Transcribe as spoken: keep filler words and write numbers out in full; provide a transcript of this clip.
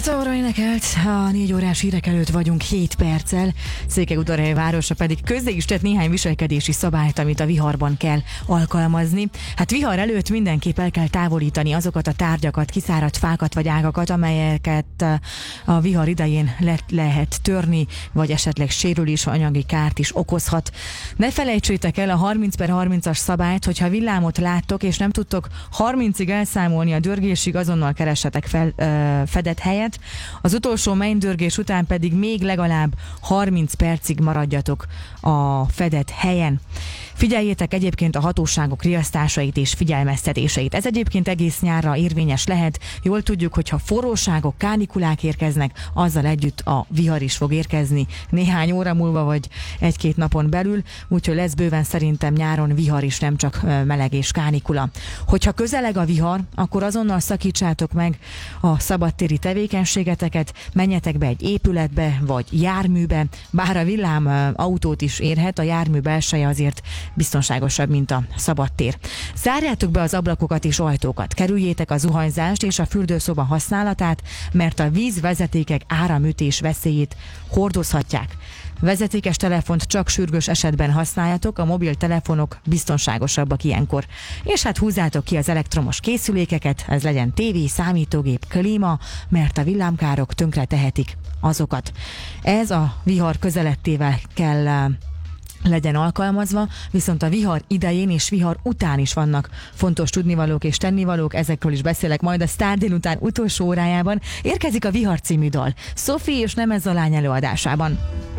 Továbbra énekelt, a négy órás hírek előtt vagyunk hét perccel, Székelyudvarhely városa pedig közzé is tett néhány viselkedési szabályt, amit a viharban kell alkalmazni. Hát vihar előtt mindenképp el kell távolítani azokat a tárgyakat, kiszáradt fákat vagy ágakat, amelyeket a vihar idején le lehet törni, vagy esetleg sérülés, anyagi kárt is okozhat. Ne felejtsétek el a harminc per harmincas szabályt, hogyha villámot láttok, és nem tudtok harmincig elszámolni a dörgésig, azonnal keressetek fel ö, fedett helyet. Az utolsó mennydörgés után pedig még legalább harminc percig maradjatok a fedett helyen. Figyeljétek egyébként a hatóságok riasztásait és figyelmeztetéseit. Ez egyébként egész nyárra érvényes lehet. Jól tudjuk, hogyha forróságok, kánikulák érkeznek, azzal együtt a vihar is fog érkezni néhány óra múlva, vagy egy-két napon belül, úgyhogy lesz bőven szerintem nyáron vihar is, nem csak meleg és kánikula. Hogyha közeleg a vihar, akkor azonnal szakítsátok meg a szabadtéri tevékenységeteket, menjetek be egy épületbe, vagy járműbe, bár a villám autót is érhet, a jármű belseje azért biztonságosabb, mint a szabadtér. Zárjátok be az ablakokat és ajtókat, kerüljétek a zuhanyzást és a fürdőszoba használatát, mert a vízvezetékek áramütés veszélyét hordozhatják. Vezetékes telefont csak sürgős esetben használjatok, a mobiltelefonok biztonságosabbak ilyenkor. És hát húzzátok ki az elektromos készülékeket, ez legyen tévé, számítógép, klíma, mert a villámkárok tönkre tehetik azokat. Ez a vihar közelettével kell legyen alkalmazva, viszont a vihar idején és vihar után is vannak fontos tudnivalók és tennivalók, ezekről is beszélek majd a Sztár délután utolsó órájában. Érkezik a Vihar című dal, Sophie és Nemez Zalány előadásában.